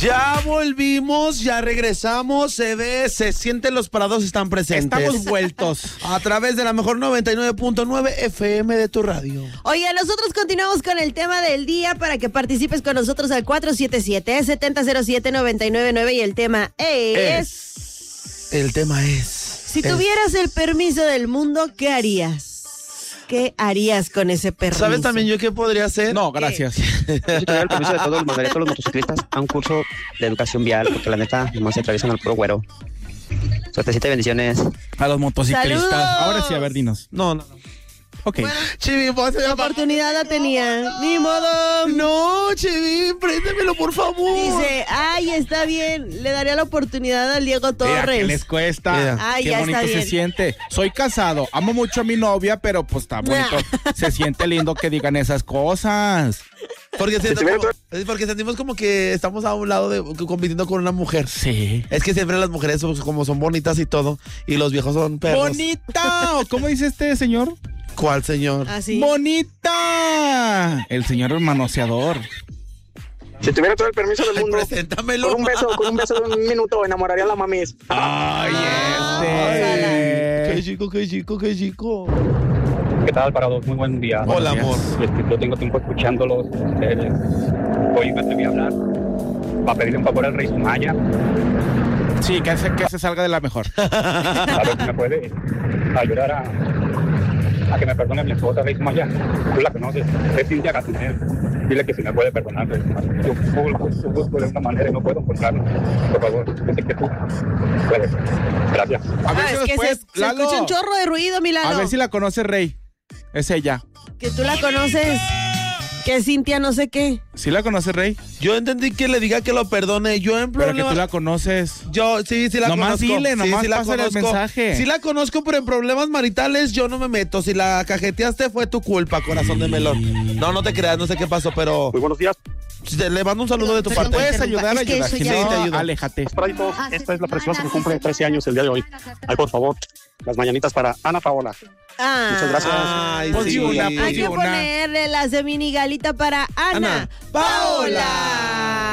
Ya volvimos, ya regresamos, se ve, se sienten los parados, están presentes. Estamos vueltos. A través de la mejor 99.9 FM de tu radio. Oye, nosotros continuamos con el tema del día para que participes con nosotros al 477-7007-999 y el tema es... El tema es... Si tuvieras el permiso del mundo, ¿qué harías? ¿Qué harías con ese permiso? ¿Sabes también yo qué podría hacer? No, gracias. Si tuviera el permiso de todos, mandaría a todos los motociclistas a un curso de educación vial, porque la neta nomás se atraviesan al puro güero. Suertecita y bendiciones. A los motociclistas. ¡Saludos! Ahora sí, a ver, dinos. No. Ok. Bueno, Chivi, la oportunidad la tenía. Ni modo. No, Chivi, préndemelo, por favor. Dice, ay, está bien. Le daría la oportunidad al Diego Mira, ¿qué Torres. les cuesta? Mira. Ay, Qué ya bonito está se bien. siente. Soy casado, amo mucho a mi novia, pero pues está bonito. Se siente lindo que digan esas cosas. Porque sentimos como que estamos a un lado de compitiendo con una mujer. Sí. Es que siempre las mujeres como son bonitas y todo, y los viejos son perros. ¡Bonita! ¿Cómo dice este señor? ¿Cuál, señor? Así. ¡Bonita! El señor manoseador. Si tuviera todo el permiso del Ay, mundo, preséntamelo. con un beso de un minuto enamoraría a la mamis. ¡Ay, Qué chico. ¿Qué tal, parados? Muy buen día. Hola, amor. Yo tengo tiempo escuchándolos. Hoy me atreví a hablar para pedirle un favor al rey Sumaya. Sí, que se salga de la mejor. A ver si me puede ayudar a que me perdone mi esposa, rey Sumaya. Tú la conoces, es Cintia Gatinet. Dile que si me puede perdonar, rey Sumaya. Yo busco de una manera y no puedo encontrarlo. Por favor, yo sé que tú puedes. Gracias. A ver si es que después, se Lalo, escucha un chorro de ruido, Milano. a ver si la conoce Rey. Es ella. Que tú la conoces. Que Cintia no sé qué. ¿Sí la conoce Rey? Yo entendí que le diga que lo perdone. Yo en Pero que problemas... tú la conoces. Yo sí la Nomás conozco. dile, nomás sí la pásale el conozco. mensaje. Sí la conozco, pero en problemas maritales yo no me meto. Si la cajeteaste fue tu culpa, corazón de melón. No te creas, no sé qué pasó, pero Muy buenos días, le mando un saludo de tu parte. ¿Puedes ayudar? Es que Ayuda. eso Si ya no, sí te ayudo. aléjate. paraditos. Esta es la preciosa que cumple 13 años el día de hoy. Ay, por favor, las mañanitas para Ana Paola. Muchas gracias. Ay, Pues sí. di una, Hay que ponerle la seminigalita para Ana Paola.